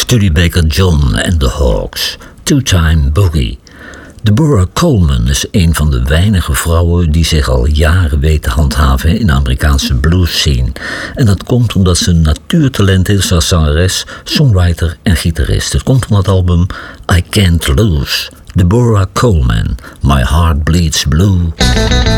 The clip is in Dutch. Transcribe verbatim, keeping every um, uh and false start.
Studebaker John en The Hawks, Two-Time Boogie. Deborah Coleman is een van de weinige vrouwen die zich al jaren weet te handhaven in de Amerikaanse blues scene. En dat komt omdat ze een natuurtalent is als zangeres, songwriter en gitarist. Het komt van het album I Can't Lose. Deborah Coleman, My Heart Bleeds Blue.